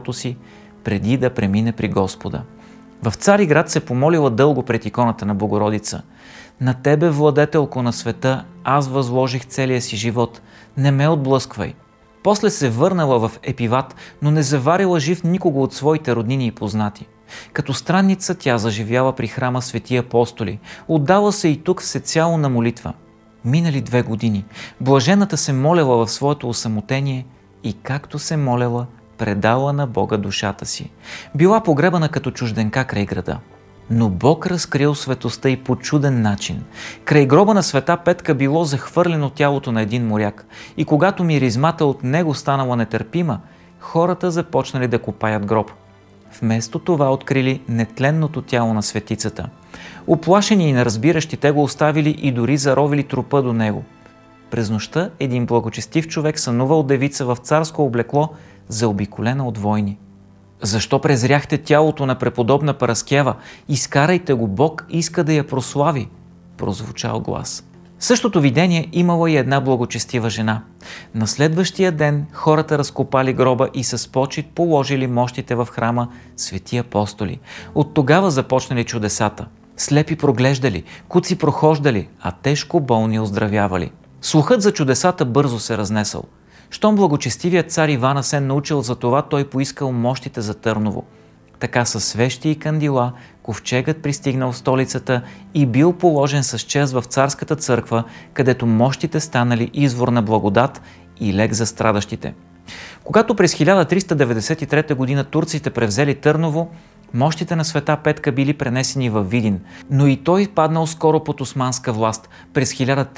си, преди да премине при Господа. В Цариград се помолила дълго пред иконата на Богородица. На тебе, владетелко на света, аз възложих целия си живот. Не ме отблъсквай. После се върнала в Епиват, но не заварила жив никого от своите роднини и познати. Като странница тя заживяла при храма Свети Апостоли. Отдала се и тук всецяло на молитва. Минали 2 години. Блажената се молела в своето осамотение и както се молела, предала на Бога душата си. Била погребана като чужденка край града. Но Бог разкрил светостта и по чуден начин. Край гроба на света Петка било захвърлено тялото на един моряк и когато миризмата от него станала нетърпима, хората започнали да копаят гроб. Вместо това открили нетленното тяло на светицата. Уплашени и неразбиращи те го оставили и дори заровили трупа до него. През нощта един благочестив човек сънувал девица в царско облекло, заобиколена от войни. Защо презряхте тялото на преподобна Параскева? Изкарайте го, Бог иска да я прослави, прозвучал глас. Същото видение имала и една благочестива жена. На следващия ден хората разкопали гроба и с почит положили мощите в храма Свети Апостоли. От тогава започнали чудесата. Слепи проглеждали, куци прохождали, а тежко болни оздравявали. Слухът за чудесата бързо се разнесъл. Щом благочестивият цар Иван Асен научил за това, той поискал мощите за Търново. Така със свещи и кандила ковчегът пристигнал в столицата и бил положен с чест в царската църква, където мощите станали извор на благодат и лек за страдащите. Когато през 1393 г. турците превзели Търново, мощите на света Петка били пренесени във Видин, но и той паднал скоро под османска власт през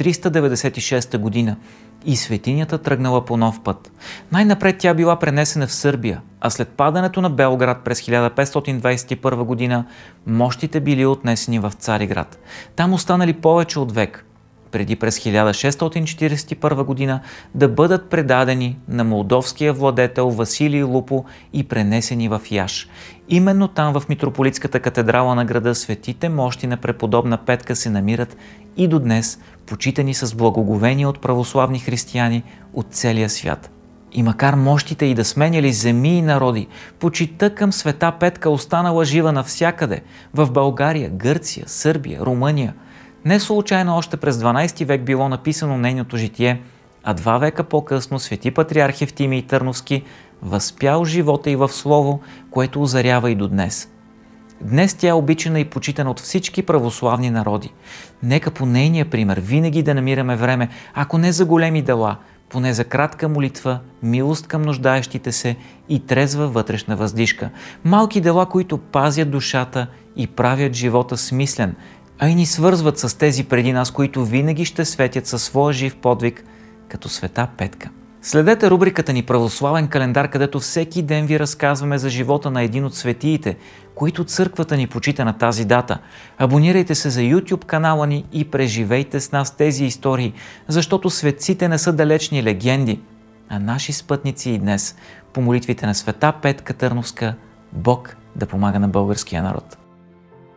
1396 г. и светинята тръгнала по нов път. Най-напред тя била пренесена в Сърбия, а след падането на Белград през 1521 г. мощите били отнесени в Цариград. Там останали повече от век, преди през 1641 г. да бъдат предадени на молдовския владетел Василий Лупо и пренесени в Яш. Именно там в митрополитската катедрала на града светите мощи на преподобна Петка се намират и до днес, почитани с благоговение от православни християни от целия свят. И макар мощите и да сменяли земи и народи, почитта към света Петка останала жива навсякъде – в България, Гърция, Сърбия, Румъния. Не случайно още през 12 век било написано нейното житие, а 2 века по-късно свети патриарх Евтимий Търновски възпял живота й в слово, което озарява и до днес. Днес тя е обичана и почитана от всички православни народи. Нека по нейния пример винаги да намираме време, ако не за големи дела, поне за кратка молитва, милост към нуждаещите се и трезва вътрешна въздишка. Малки дела, които пазят душата и правят живота смислен, а и ни свързват с тези преди нас, които винаги ще светят със своя жив подвиг, като света Петка. Следете рубриката ни Православен календар, където всеки ден ви разказваме за живота на един от светиите, които църквата ни почита на тази дата. Абонирайте се за YouTube канала ни и преживейте с нас тези истории, защото светците не са далечни легенди, а наши спътници и днес. По молитвите на света Петка Търновска, Бог да помага на българския народ.